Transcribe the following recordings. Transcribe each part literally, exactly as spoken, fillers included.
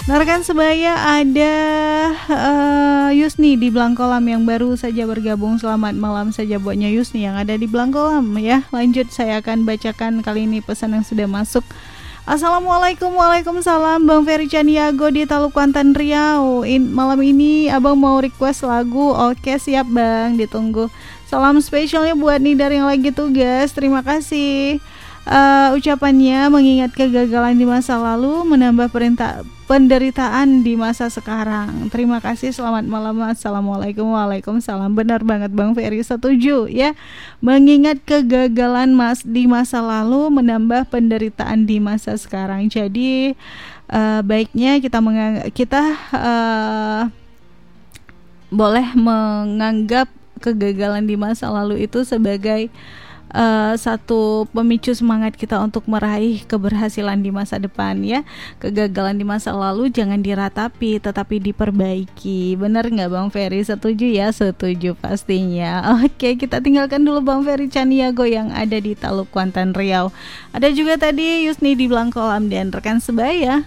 Nah, rekan sebaya, ada uh, Yusni di Blangkolam yang baru saja bergabung. Selamat malam saja buatnya Yusni yang ada di Blangkolam ya. Lanjut, saya akan bacakan kali ini pesan yang sudah masuk. Assalamualaikum, waalaikumsalam, Bang Ferry Caniago di Taluk Kuantan Riau. In, malam ini abang mau request lagu. Oke siap bang, ditunggu. Salam spesialnya buat Nidar yang lagi tugas. Terima kasih. Uh, ucapannya mengingat kegagalan di masa lalu, menambah perintah penderitaan di masa sekarang. Terima kasih, selamat malam. Assalamualaikum, waalaikumsalam. Benar banget Bang Ferry, setuju ya. Mengingat kegagalan mas di masa lalu, menambah penderitaan di masa sekarang. Jadi uh, baiknya kita mengang- kita uh, boleh menganggap kegagalan di masa lalu itu sebagai Uh, satu pemicu semangat kita untuk meraih keberhasilan di masa depan ya. Kegagalan di masa lalu jangan diratapi, tetapi diperbaiki. Benar nggak Bang Ferry? Setuju ya? Setuju pastinya. Oke, kita tinggalkan dulu Bang Ferry Caniago yang ada di Taluk Kuantan Riau. Ada juga tadi Yusni di Blangkolam dan rekan sebaya.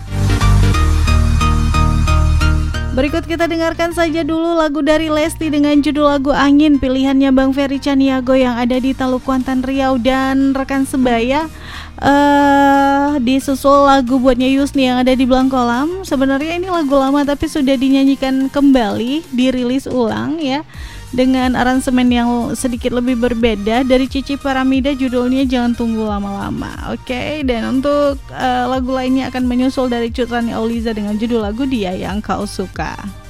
Berikut kita dengarkan saja dulu lagu dari Lesti dengan judul lagu Angin, pilihannya Bang Ferry Caniago yang ada di Taluk Kuantan Riau dan rekan sebaya. Uh, disusul lagu buatnya Yusni yang ada di Blangkolam. Sebenarnya ini lagu lama tapi sudah dinyanyikan kembali, dirilis ulang ya, dengan aransemen yang sedikit lebih berbeda dari Cici Paramida, judulnya Jangan Tunggu Lama-Lama. Oke, okay, dan untuk uh, lagu lainnya akan menyusul dari Cut Rani Auliza dengan judul lagu Dia Yang Kau Suka.